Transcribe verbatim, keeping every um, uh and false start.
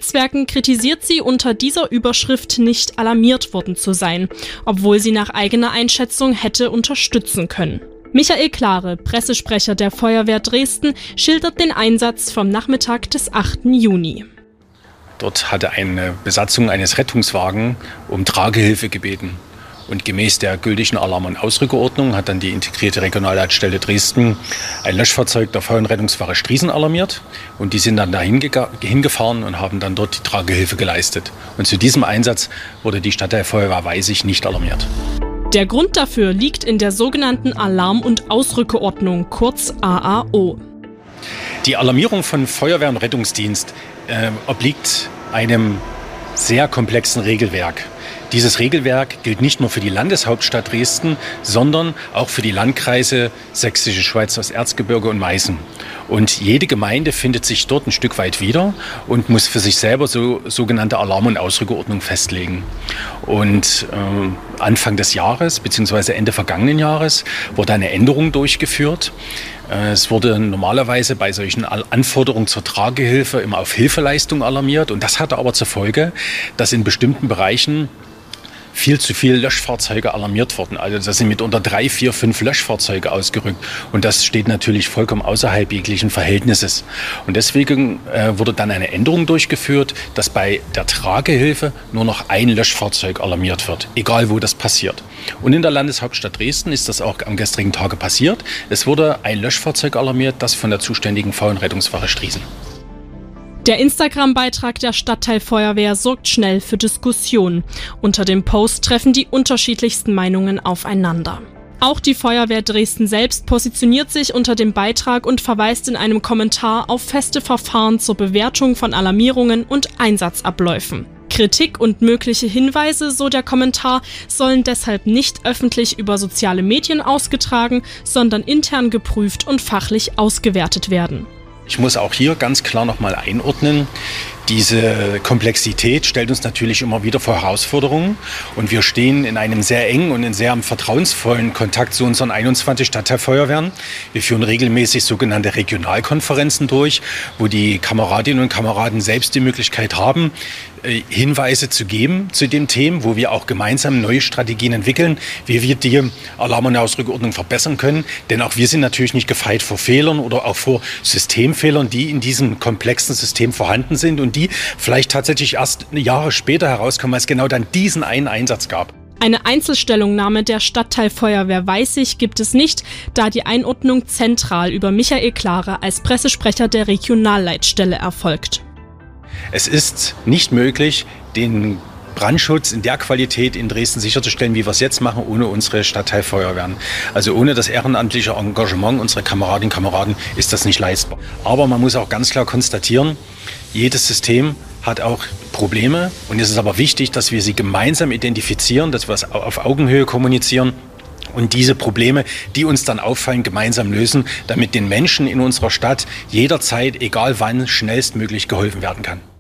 Netzwerken kritisiert sie, unter dieser Überschrift nicht alarmiert worden zu sein, obwohl sie nach eigener Einschätzung hätte unterstützen können. Michael Klare, Pressesprecher der Feuerwehr Dresden, schildert den Einsatz vom Nachmittag des achten Juni. Dort hatte eine Besatzung eines Rettungswagens um Tragehilfe gebeten. Und gemäß der gültigen Alarm- und Ausrückeordnung hat dann die integrierte Regionalleitstelle Dresden ein Löschfahrzeug der Feuer- und Rettungswache Striesen alarmiert. Und die sind dann dahin hingefahren und haben dann dort die Tragehilfe geleistet. Und zu diesem Einsatz wurde die Stadtteilfeuerwehr Weisig nicht alarmiert. Der Grund dafür liegt in der sogenannten Alarm- und Ausrückeordnung, kurz A A O. Die Alarmierung von Feuerwehr und Rettungsdienst äh, obliegt einem sehr komplexen Regelwerk. Dieses Regelwerk gilt nicht nur für die Landeshauptstadt Dresden, sondern auch für die Landkreise Sächsische Schweiz, das Erzgebirge und Meißen. Und jede Gemeinde findet sich dort ein Stück weit wieder und muss für sich selber so sogenannte Alarm- und Ausrückeordnung festlegen. Und äh, Anfang des Jahres bzw. Ende vergangenen Jahres wurde eine Änderung durchgeführt. Es wurde normalerweise bei solchen Anforderungen zur Tragehilfe immer auf Hilfeleistung alarmiert. Und das hatte aber zur Folge, dass in bestimmten Bereichen viel zu viele Löschfahrzeuge alarmiert wurden. Also da sind mitunter drei, vier, fünf Löschfahrzeuge ausgerückt. Und das steht natürlich vollkommen außerhalb jeglichen Verhältnisses. Und deswegen äh, wurde dann eine Änderung durchgeführt, dass bei der Tragehilfe nur noch ein Löschfahrzeug alarmiert wird, egal wo das passiert. Und in der Landeshauptstadt Dresden ist das auch am gestrigen Tage passiert. Es wurde ein Löschfahrzeug alarmiert, das von der zuständigen Feuer- und Rettungswache Striesen. Der Instagram-Beitrag der Stadtteilfeuerwehr sorgt schnell für Diskussionen. Unter dem Post treffen die unterschiedlichsten Meinungen aufeinander. Auch die Feuerwehr Dresden selbst positioniert sich unter dem Beitrag und verweist in einem Kommentar auf feste Verfahren zur Bewertung von Alarmierungen und Einsatzabläufen. Kritik und mögliche Hinweise, so der Kommentar, sollen deshalb nicht öffentlich über soziale Medien ausgetragen, sondern intern geprüft und fachlich ausgewertet werden. Ich muss auch hier ganz klar noch mal einordnen, diese Komplexität stellt uns natürlich immer wieder vor Herausforderungen und wir stehen in einem sehr engen und in sehr vertrauensvollen Kontakt zu unseren einundzwanzig Stadtteilfeuerwehren. Wir führen regelmäßig sogenannte Regionalkonferenzen durch, wo die Kameradinnen und Kameraden selbst die Möglichkeit haben, Hinweise zu geben zu den Themen, wo wir auch gemeinsam neue Strategien entwickeln, wie wir die Alarm- und Ausrückeordnung verbessern können. Denn auch wir sind natürlich nicht gefeit vor Fehlern oder auch vor Systemfehlern, die in diesem komplexen System vorhanden sind und die vielleicht tatsächlich erst Jahre später herauskommen, weil es genau dann diesen einen Einsatz gab. Eine Einzelstellungnahme der Stadtteilfeuerwehr Weisig gibt es nicht, da die Einordnung zentral über Michael Klare als Pressesprecher der Regionalleitstelle erfolgt. Es ist nicht möglich, den Brandschutz in der Qualität in Dresden sicherzustellen, wie wir es jetzt machen, ohne unsere Stadtteilfeuerwehren. Also ohne das ehrenamtliche Engagement unserer Kameradinnen und Kameraden ist das nicht leistbar. Aber man muss auch ganz klar konstatieren, jedes System hat auch Probleme und es ist aber wichtig, dass wir sie gemeinsam identifizieren, dass wir es auf Augenhöhe kommunizieren und diese Probleme, die uns dann auffallen, gemeinsam lösen, damit den Menschen in unserer Stadt jederzeit, egal wann, schnellstmöglich geholfen werden kann.